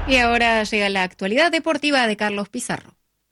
Y ahora llega la actualidad deportiva de Carlos Pizarro.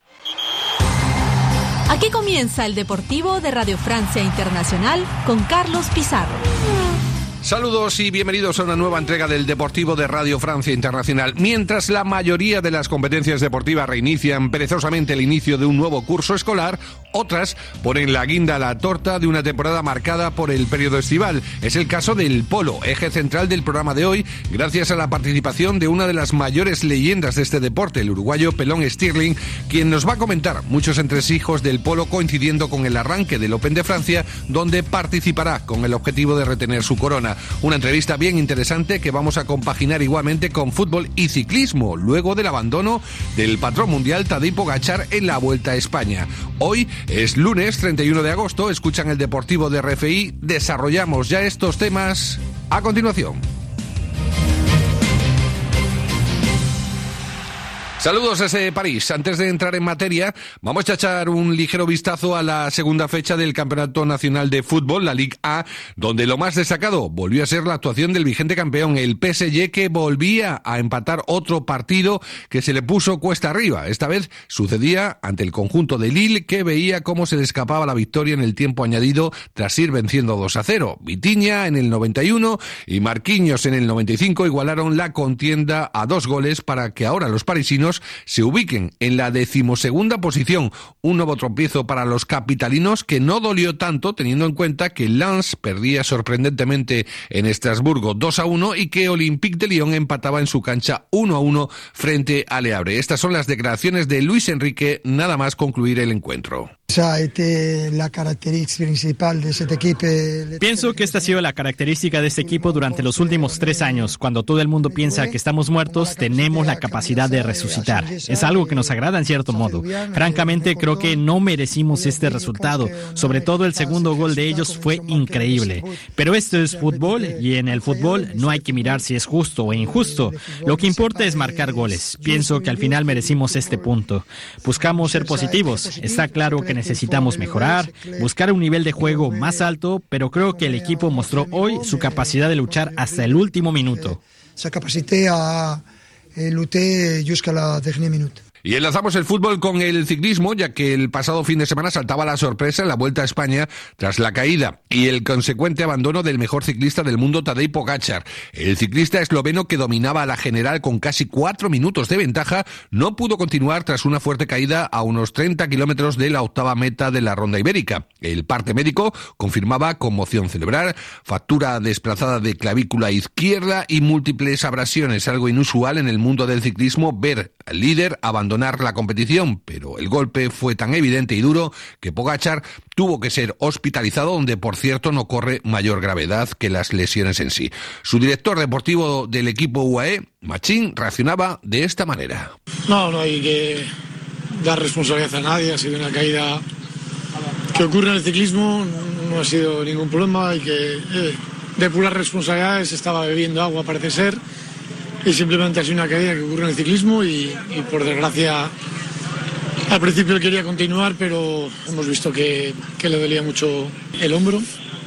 Aquí comienza el Deportivo de Radio Francia Internacional con Carlos Pizarro. Saludos y bienvenidos a una nueva entrega del Deportivo de Radio Francia Internacional. Mientras la mayoría de las competencias deportivas reinician perezosamente el inicio de un nuevo curso escolar, otras ponen la guinda a la torta de una temporada marcada por el periodo estival. Es el caso del polo, eje central del programa de hoy, gracias a la participación de una de las mayores leyendas de este deporte, el uruguayo Pelón Stirling, quien nos va a comentar muchos entresijos del polo coincidiendo con el arranque del Open de Francia, donde participará con el objetivo de retener su corona. Una entrevista bien interesante que vamos a compaginar igualmente con fútbol y ciclismo, luego del abandono del patrón mundial Tadej Pogačar en la Vuelta a España. Hoy es lunes 31 de agosto, escuchan el Deportivo de RFI, desarrollamos ya estos temas a continuación. Saludos desde París. Antes de entrar en materia, vamos a echar un ligero vistazo a la segunda fecha del Campeonato Nacional de Fútbol, la Ligue A, donde lo más destacado volvió a ser la actuación del vigente campeón, el PSG, que volvía a empatar otro partido que se le puso cuesta arriba. Esta vez sucedía ante el conjunto de Lille, que veía cómo se le escapaba la victoria en el tiempo añadido tras ir venciendo 2-0. Vitinha en el 91 y Marquinhos en el 95 igualaron la contienda a 2 goles para que ahora los parisinos se ubiquen en la 12ª posición. Un nuevo tropiezo para los capitalinos que no dolió tanto teniendo en cuenta que Lens perdía sorprendentemente en Estrasburgo 2-1 y que Olympique de Lyon empataba en su cancha 1-1 frente a Le Havre. Estas son las declaraciones de Luis Enrique nada más concluir el encuentro. Pienso que esta ha sido la característica de este equipo durante los últimos 3 años. Cuando todo el mundo piensa que estamos muertos, tenemos la capacidad de resucitar. Es algo que nos agrada en cierto modo. Francamente, creo que no merecimos este resultado. Sobre todo el segundo gol de ellos fue increíble. Pero esto es fútbol y en el fútbol no hay que mirar si es justo o injusto. Lo que importa es marcar goles. Pienso que al final merecimos este punto. Buscamos ser positivos. Está claro que necesitamos mejorar, buscar un nivel de juego más alto, pero creo que el equipo mostró hoy su capacidad de luchar hasta el último minuto. Sa capacité à lutter jusqu'à la dernière minute. Y enlazamos el fútbol con el ciclismo, ya que el pasado fin de semana saltaba la sorpresa en la Vuelta a España tras la caída y el consecuente abandono del mejor ciclista del mundo, Tadej Pogačar. El ciclista esloveno, que dominaba a la general con casi 4 minutos de ventaja, no pudo continuar tras una fuerte caída a unos 30 kilómetros de la octava meta de la Ronda Ibérica. El parte médico confirmaba conmoción cerebral, fractura desplazada de clavícula izquierda y múltiples abrasiones, algo inusual en el mundo del ciclismo ver al líder abandonar la competición, pero el golpe fue tan evidente y duro que Pogačar tuvo que ser hospitalizado, donde por cierto no corre mayor gravedad que las lesiones en sí. Su director deportivo del equipo UAE, Machín, reaccionaba de esta manera. No hay que dar responsabilidad a nadie, ha sido una caída que ocurre en el ciclismo, no ha sido ningún problema, hay que depurar responsabilidades, estaba bebiendo agua parece ser, y simplemente ha sido una caída que ocurre en el ciclismo y por desgracia al principio él quería continuar, pero hemos visto que le dolía mucho el hombro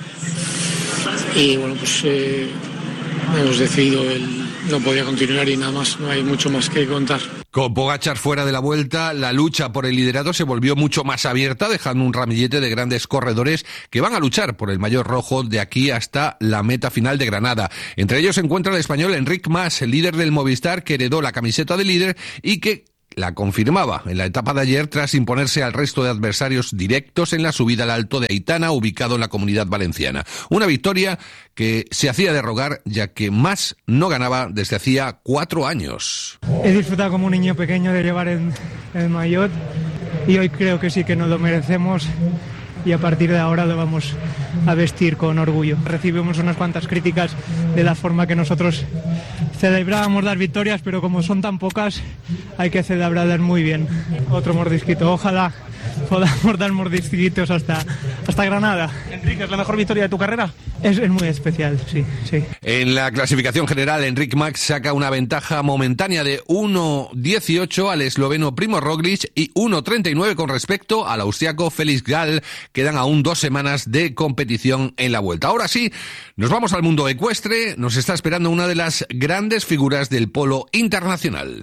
y bueno, pues hemos decidido él no podía continuar y nada más, no hay mucho más que contar. Con Pogačar fuera de la Vuelta, la lucha por el liderato se volvió mucho más abierta, dejando un ramillete de grandes corredores que van a luchar por el maillot rojo de aquí hasta la meta final de Granada. Entre ellos se encuentra el español Enric Mas, el líder del Movistar, que heredó la camiseta de líder y que la confirmaba en la etapa de ayer tras imponerse al resto de adversarios directos en la subida al Alto de Aitana, ubicado en la Comunidad Valenciana. Una victoria que se hacía de rogar, ya que Mas no ganaba desde hacía 4 años. He disfrutado como un niño pequeño de llevar el maillot y hoy creo que sí que nos lo merecemos y a partir de ahora lo vamos a vestir con orgullo. Recibimos unas cuantas críticas de la forma que nosotros celebrábamos las victorias, pero como son tan pocas hay que celebrarlas muy bien. Otro mordisquito, ojalá podamos dar mordisquitos hasta Granada. Enrique, ¿es la mejor victoria de tu carrera? Es muy especial, sí. En la clasificación general, Enric Mas saca una ventaja momentánea de 1.18 al esloveno Primož Roglič y 1.39 con respecto al austriaco Felix Gall. Quedan aún 2 semanas de competición en la Vuelta. Ahora sí, nos vamos al mundo ecuestre. Nos está esperando una de las grandes figuras del polo internacional.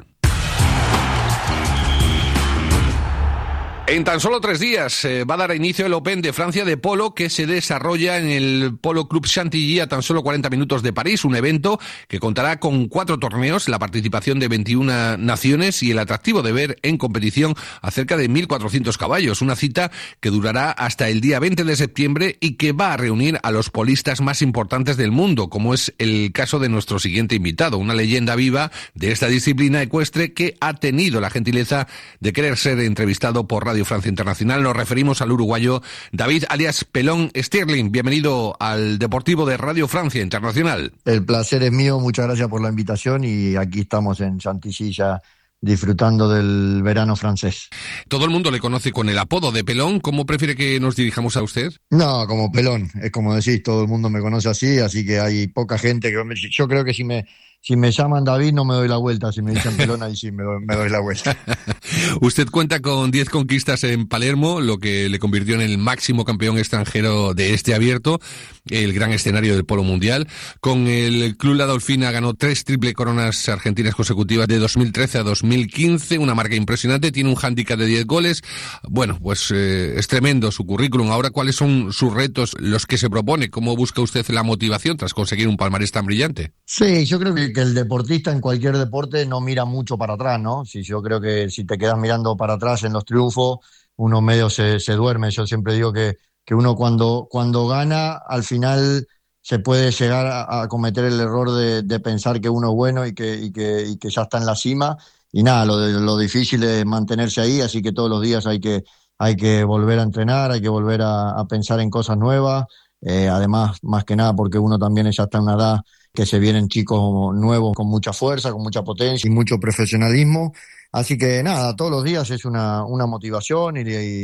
En tan solo 3 días va a dar inicio el Open de Francia de polo, que se desarrolla en el Polo Club Chantilly a tan solo 40 minutos de París, un evento que contará con 4 torneos, la participación de 21 naciones y el atractivo de ver en competición a cerca de 1.400 caballos, una cita que durará hasta el día 20 de septiembre y que va a reunir a los polistas más importantes del mundo, como es el caso de nuestro siguiente invitado, una leyenda viva de esta disciplina ecuestre que ha tenido la gentileza de querer ser entrevistado por Radio Francia Internacional. Nos referimos al uruguayo David alias Pelón Stirling. Bienvenido al Deportivo de Radio Francia Internacional. El placer es mío, muchas gracias por la invitación y aquí estamos en Chantilly ya disfrutando del verano francés. Todo el mundo le conoce con el apodo de Pelón. ¿Cómo prefiere que nos dirijamos a usted? No, como Pelón, es como decís, todo el mundo me conoce así que hay poca gente que... Yo creo que si me llaman David no me doy la vuelta, si me dicen Pelón ahí sí me doy la vuelta. Usted cuenta con 10 conquistas en Palermo, lo que le convirtió en el máximo campeón extranjero de este abierto, el gran escenario del polo mundial. Con el Club La Dolfina ganó 3 triple coronas argentinas consecutivas de 2013 a 2015, una marca impresionante, tiene un hándicap de 10 goles. Bueno, pues es tremendo su currículum. Ahora, ¿cuáles son sus retos, los que se propone? ¿Cómo busca usted la motivación tras conseguir un palmarés tan brillante? Sí, yo creo que el deportista en cualquier deporte no mira mucho para atrás, ¿no? Yo creo que si te quedas mirando para atrás en los triunfos, uno medio se duerme. Yo siempre digo que uno cuando gana, al final se puede llegar a cometer el error de pensar que uno es bueno y que ya está en la cima. Y nada, lo difícil es mantenerse ahí, así que todos los días hay que volver a entrenar, hay que volver a pensar en cosas nuevas. Además, más que nada porque uno también ya está en una edad que se vienen chicos nuevos con mucha fuerza, con mucha potencia y mucho profesionalismo. Así que nada, todos los días es una motivación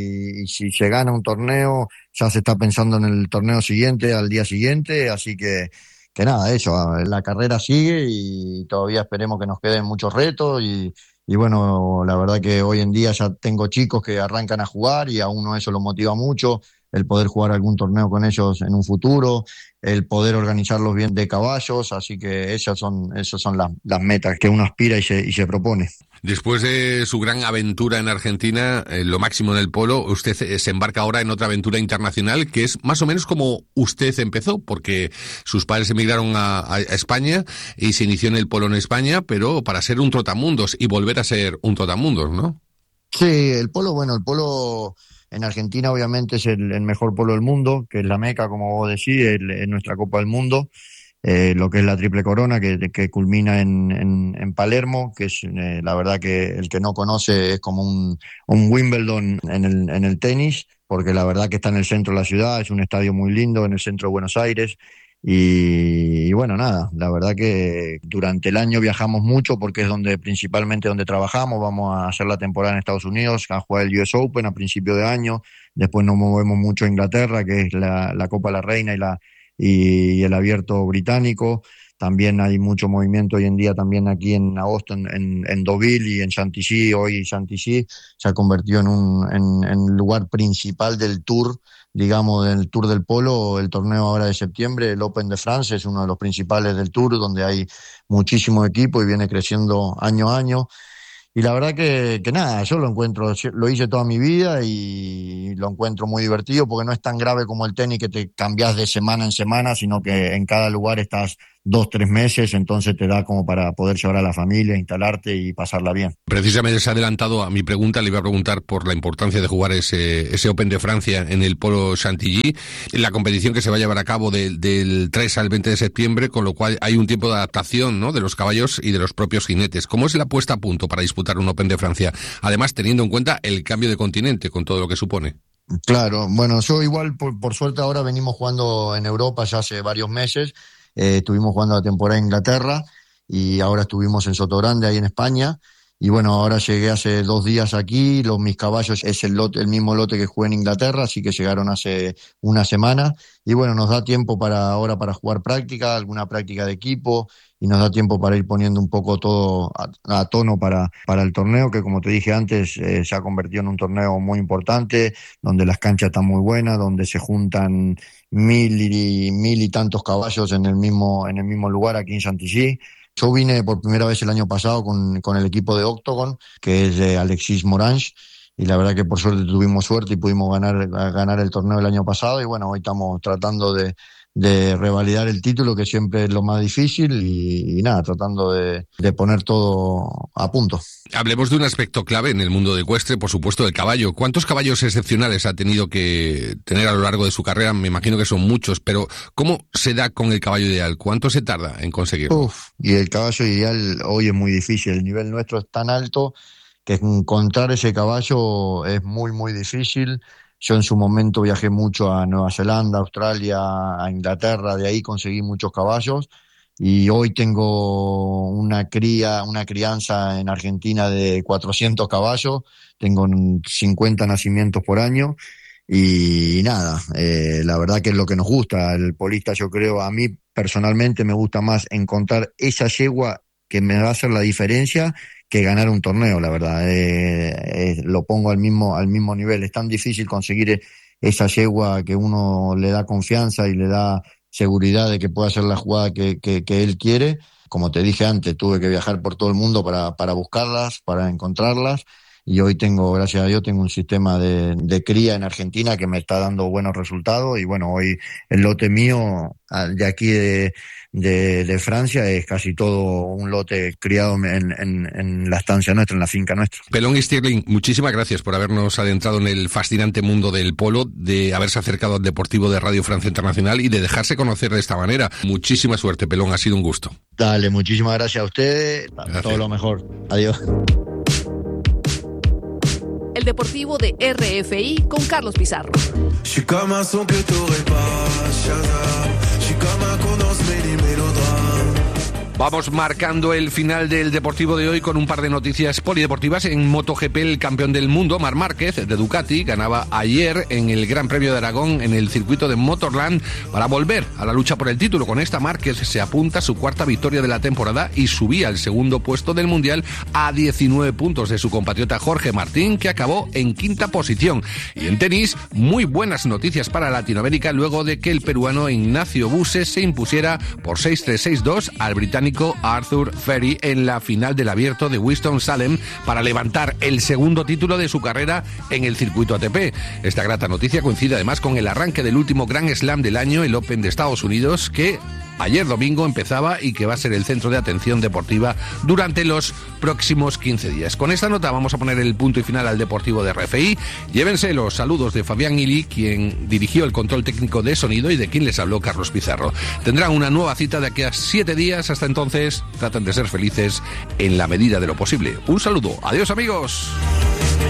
y si se gana un torneo, ya se está pensando en el torneo siguiente, al día siguiente. Así que nada, eso, la carrera sigue y todavía esperemos que nos queden muchos retos y bueno, la verdad que hoy en día ya tengo chicos que arrancan a jugar y a uno eso lo motiva mucho, el poder jugar algún torneo con ellos en un futuro, el poder organizarlos bien de caballos, así que esas son las metas que uno aspira y se propone. Después de su gran aventura en Argentina, lo máximo en el polo, usted se embarca ahora en otra aventura internacional que es más o menos como usted empezó, porque sus padres emigraron a España y se inició en el polo en España, pero para ser un trotamundos y volver a ser un trotamundos, ¿no? Sí, el polo en Argentina obviamente es el mejor polo del mundo, que es la Meca, como vos decís, es nuestra Copa del Mundo. Lo que es la triple corona que culmina en Palermo, que es la verdad que el que no conoce es como un Wimbledon en el tenis, porque la verdad que está en el centro de la ciudad, es un estadio muy lindo en el centro de Buenos Aires y bueno, nada, la verdad que durante el año viajamos mucho porque es principalmente donde trabajamos. Vamos a hacer la temporada en Estados Unidos, a jugar el US Open a principio de año, después nos movemos mucho a Inglaterra, que es la Copa de la Reina y el abierto británico. También hay mucho movimiento hoy en día también aquí en agosto en Deauville y en Chantilly. Hoy Chantilly se ha convertido en lugar principal del tour, digamos, del Tour del Polo. El torneo ahora de septiembre, el Open de France, es uno de los principales del Tour, donde hay muchísimo equipo y viene creciendo año a año. Y la verdad que nada, yo lo hice toda mi vida y lo encuentro muy divertido porque no es tan grave como el tenis que te cambias de semana en semana, sino que en cada lugar estás 2-3 meses, entonces te da como para poder llevar a la familia, instalarte y pasarla bien. Precisamente se ha adelantado a mi pregunta, le iba a preguntar por la importancia de jugar ese Open de Francia en el Polo Chantilly, la competición que se va a llevar a cabo del 3 al 20 de septiembre, con lo cual hay un tiempo de adaptación, ¿no?, de los caballos y de los propios jinetes. ¿Cómo es la puesta a punto para disputar un Open de Francia? Además, teniendo en cuenta el cambio de continente, con todo lo que supone. Claro, bueno, yo igual por suerte ahora venimos jugando en Europa ya hace varios meses. Estuvimos jugando la temporada en Inglaterra y ahora estuvimos en Sotogrande, ahí en España. Y bueno, ahora llegué hace 2 días aquí, mis caballos es el mismo lote que jugué en Inglaterra, así que llegaron hace una semana. Y bueno, nos da tiempo ahora para jugar práctica, alguna práctica de equipo, y nos da tiempo para ir poniendo un poco todo a tono para el torneo, que como te dije antes, se ha convertido en un torneo muy importante, donde las canchas están muy buenas, donde se juntan 1000 y tantos caballos en el mismo lugar aquí en Chantilly. Yo vine por primera vez el año pasado con el equipo de Octagon, que es de Alexis Morange, y la verdad que por suerte tuvimos suerte y pudimos ganar el torneo el año pasado, y bueno, hoy estamos tratando de revalidar el título, que siempre es lo más difícil, y nada, tratando de poner todo a punto. Hablemos de un aspecto clave en el mundo de ecuestre, por supuesto, el caballo. ¿Cuántos caballos excepcionales ha tenido que tener a lo largo de su carrera? Me imagino que son muchos, pero ¿cómo se da con el caballo ideal? ¿Cuánto se tarda en conseguirlo? Y el caballo ideal hoy es muy difícil. El nivel nuestro es tan alto que encontrar ese caballo es muy, muy difícil. Yo en su momento viajé mucho a Nueva Zelanda, Australia, a Inglaterra, de ahí conseguí muchos caballos. Y hoy tengo una crianza en Argentina de 400 caballos, tengo 50 nacimientos por año, y nada, la verdad que es lo que nos gusta. El polista, yo creo, a mí personalmente me gusta más encontrar esa yegua que me va a hacer la diferencia que ganar un torneo, la verdad. Lo pongo al mismo nivel. Es tan difícil conseguir esa yegua que uno le da confianza y le da seguridad de que pueda hacer la jugada que él quiere. Como te dije antes, tuve que viajar por todo el mundo para buscarlas, para encontrarlas, y hoy gracias a Dios, tengo un sistema de cría en Argentina que me está dando buenos resultados. Y bueno, hoy el lote mío de aquí de Francia es casi todo un lote criado en la estancia nuestra, en la finca nuestra. Pelón y Stirling, muchísimas gracias por habernos adentrado en el fascinante mundo del polo, de haberse acercado al Deportivo de Radio Francia Internacional y de dejarse conocer de esta manera. Muchísima suerte, Pelón, ha sido un gusto. Dale, muchísimas gracias a ustedes. Gracias. Todo lo mejor. Adiós. El Deportivo de RFI con Carlos Pizarro. Vamos marcando el final del Deportivo de hoy con un par de noticias polideportivas. En MotoGP, el campeón del mundo, Marc Márquez, de Ducati, ganaba ayer en el Gran Premio de Aragón en el circuito de Motorland para volver a la lucha por el título. Con esta, Márquez se apunta a su 4ª victoria de la temporada y subía al 2º puesto del Mundial a 19 puntos de su compatriota Jorge Martín, que acabó en 5ª posición. Y en tenis, muy buenas noticias para Latinoamérica luego de que el peruano Ignacio Buses se impusiera por 6-3, 6-2 al británico Arthur Ferry en la final del Abierto de Winston-Salem para levantar el 2º título de su carrera en el circuito ATP. Esta grata noticia coincide además con el arranque del último Grand Slam del año, el Open de Estados Unidos, que ayer domingo empezaba y que va a ser el centro de atención deportiva durante los próximos 15 días. Con esta nota vamos a poner el punto y final al Deportivo de RFI. Llévense los saludos de Fabián Ili, quien dirigió el control técnico de sonido, y de quien les habló Carlos Pizarro. Tendrán una nueva cita de aquí a 7 días. Hasta entonces, traten de ser felices en la medida de lo posible. Un saludo. Adiós, amigos.